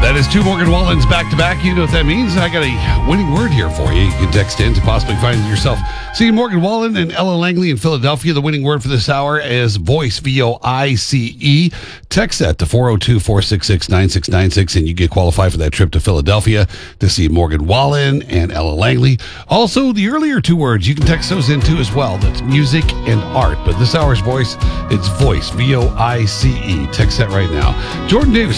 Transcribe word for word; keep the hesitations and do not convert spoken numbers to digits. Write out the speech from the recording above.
That is two Morgan Wallens back to back. You know what that means. I got a winning word here for you. You can text in to possibly find yourself seeing Morgan Wallen and Ella Langley in Philadelphia. The winning word for this hour is voice, V O I C E. Text that to four oh two, four six six, nine six nine six, and you get qualified for that trip to Philadelphia to see Morgan Wallen and Ella Langley. Also, the earlier two words, you can text those in too as well. That's music and art. But this hour's voice, it's voice, V O I C E. Text that right now. Jordan Davis